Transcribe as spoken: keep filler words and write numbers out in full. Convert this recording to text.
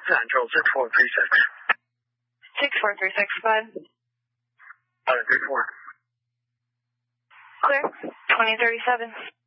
Central six four three six. six four three six, go ahead. five three four. Clear. twenty thirty-seven.